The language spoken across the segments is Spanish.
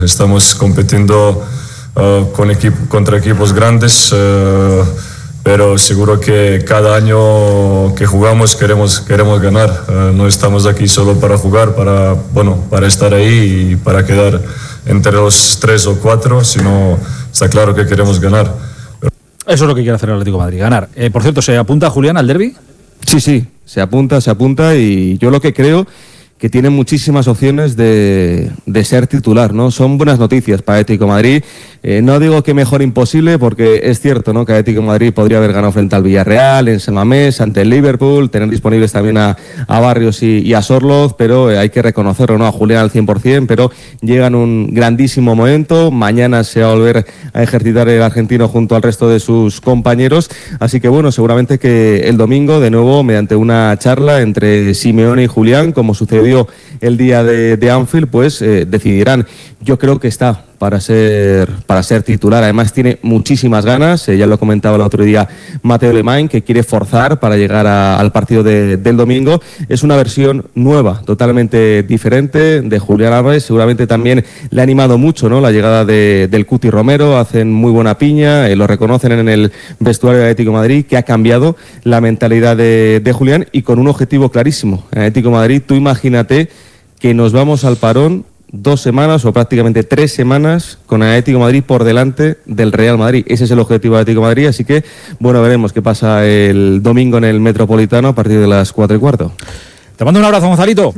Estamos compitiendo contra equipos grandes, pero seguro que cada año que jugamos queremos ganar. No estamos aquí solo para jugar, para estar ahí y para quedar entre los 3 o 4, sino está claro que queremos ganar. Eso es lo que quiere hacer el Atlético de Madrid, ganar. Por cierto, ¿se apunta Julián al derbi? Sí, se apunta y yo lo que creo que tiene muchísimas opciones de ser titular, ¿no? Son buenas noticias para Atlético de Madrid. No digo que mejor imposible, porque es cierto, ¿no?, que Atlético de Madrid podría haber ganado frente al Villarreal, en San Mamés, ante el Liverpool, tener disponibles también a Barrios y a Sorloz, pero hay que reconocerlo, ¿no?, a Julián al 100%, pero llega en un grandísimo momento. Mañana se va a volver a ejercitar el argentino junto al resto de sus compañeros, así que bueno, seguramente que el domingo, de nuevo, mediante una charla entre Simeone y Julián, como sucedió el día de Anfield, pues decidirán. Yo creo que está para ser titular. Además tiene muchísimas ganas, ya lo comentaba el otro día Mateo Alemany, que quiere forzar para llegar al partido del domingo. Es una versión nueva, totalmente diferente de Julián Álvarez. Seguramente también le ha animado mucho, ¿no?, la llegada del Cuti Romero. Hacen muy buena piña, lo reconocen en el vestuario de Atlético de Madrid, que ha cambiado la mentalidad de Julián, y con un objetivo clarísimo. En Atlético de Madrid, tú imagínate que nos vamos al parón 2 semanas o prácticamente 3 semanas con el Atlético de Madrid por delante del Real Madrid. Ese es el objetivo del Atlético de Madrid, así que bueno, veremos qué pasa el domingo en el Metropolitano a partir de las 4:15. Te mando un abrazo, Gonzalito.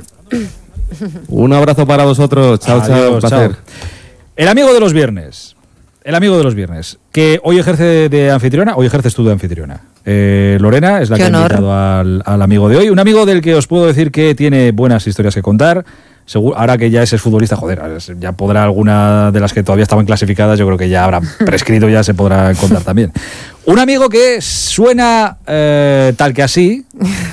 Un abrazo para vosotros. Chao, adiós, chao. Placer. El amigo de los viernes, que hoy ejerce de anfitriona. Hoy ejerces tú de anfitriona. Lorena es la que ha invitado al amigo de hoy. Un amigo del que os puedo decir que tiene buenas historias que contar. Ahora que ya es futbolista, ya podrá alguna de las que todavía estaban clasificadas, yo creo que ya habrá prescrito, ya se podrá contar también. Un amigo que suena tal que así.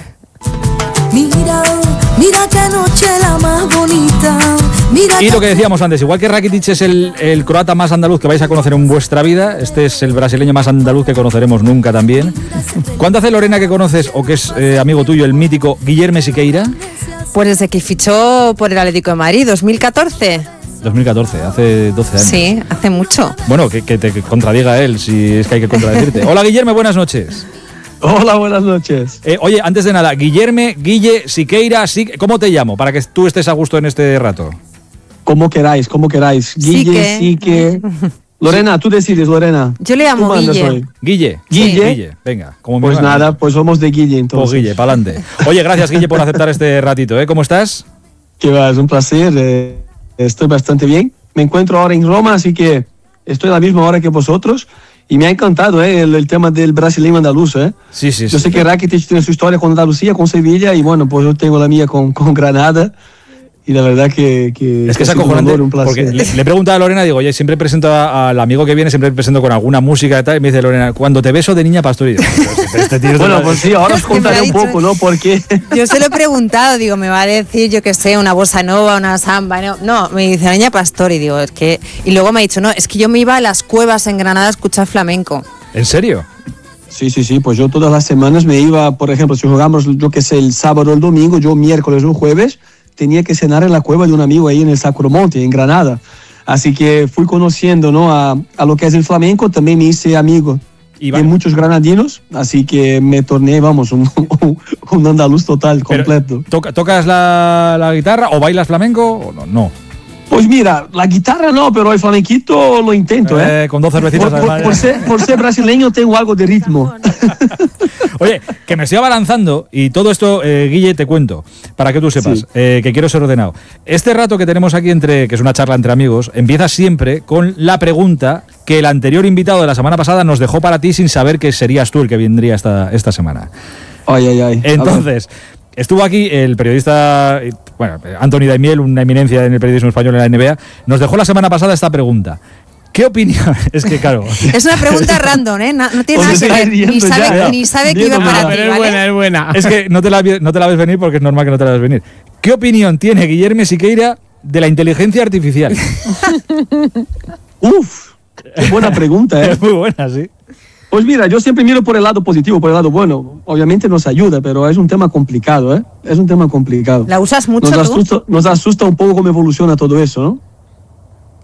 Mira qué noche la más bonita. Y lo que decíamos antes, igual que Rakitic es el croata más andaluz que vais a conocer en vuestra vida, este es el brasileño más andaluz que conoceremos nunca también. ¿Cuánto hace, Lorena, que conoces o que es amigo tuyo el mítico Guillermo Siqueira? Pues desde que fichó por el Atlético de Madrid, 2014. 2014, hace 12 años. Sí, hace mucho. Bueno, que te contradiga él, si es que hay que contradecirte. Hola, Guillermo, buenas noches. Hola, buenas noches. Oye, antes de nada, Guillermo, Guille, Siqueira, ¿cómo te llamo? Para que tú estés a gusto en este rato. Como queráis. Guille, Sique. Lorena, tú decides, Lorena. Yo le llamo Guille. Guille. Venga, como pues nada, pues somos de Guille entonces. Pues Guille, pa'lante. Oye, gracias, Guille, por aceptar este ratito, ¿eh? ¿Cómo estás? Que va, es un placer. Estoy bastante bien. Me encuentro ahora en Roma, así que estoy a la misma hora que vosotros. Y me ha encantado el tema del brasileño andaluz. Sí. Yo sé que Rakitic tiene su historia con Andalucía, con Sevilla, y bueno, pues yo tengo la mía con Granada. Y la verdad que es que es acojonante, porque le he preguntado a Lorena, digo, oye, siempre presento al amigo que viene, siempre presento con alguna música y tal, y me dice Lorena, cuando te beso de niña pastor, y digo, bueno, pues sí, ahora os contaré un poco, ¿no? Porque yo se lo he preguntado, digo, me va a decir, yo qué sé, una bossa nova, una samba, no, me dice niña pastor, y digo, es que, y luego me ha dicho, no, es que yo me iba a las cuevas en Granada a escuchar flamenco. ¿En serio? Sí, pues yo todas las semanas me iba, por ejemplo, si jugamos, yo qué sé, el sábado o el domingo, yo miércoles o jueves tenía que cenar en la cueva de un amigo ahí en el Sacromonte, en Granada. Así que fui conociendo, ¿no?, a lo que es el flamenco. También me hice amigo de muchos granadinos, así que me torné, vamos, un andaluz total, completo. ¿Tocas la guitarra o bailas flamenco o no? Pues mira, la guitarra no, pero el flamenquito lo intento, con 2 cervecitas por ser brasileño tengo algo de ritmo. Oye, que me estoy abalanzando y todo esto, Guille, te cuento, para que tú sepas, que quiero ser ordenado. Este rato que tenemos aquí, que es una charla entre amigos, empieza siempre con la pregunta que el anterior invitado de la semana pasada nos dejó para ti sin saber que serías tú el que vendría esta semana. Ay. Entonces, estuvo aquí el periodista, Anthony Daimiel, una eminencia en el periodismo español en la NBA, nos dejó la semana pasada esta pregunta. ¿Qué opinión? Es que claro. Es una pregunta random, ¿eh? No tiene nada que ver. Ni sabe que iba para ti, pero ¿vale? es buena. Es que no te la ves venir porque es normal que no te la ves venir. ¿Qué opinión tiene Guillermo Siqueira de la inteligencia artificial? Uf, qué buena pregunta, ¿eh? Es muy buena, sí. Pues mira, yo siempre miro por el lado positivo, por el lado bueno. Obviamente nos ayuda, pero es un tema complicado, ¿eh? Es un tema complicado. ¿La usas mucho Nos asusta un poco cómo evoluciona todo eso, ¿no?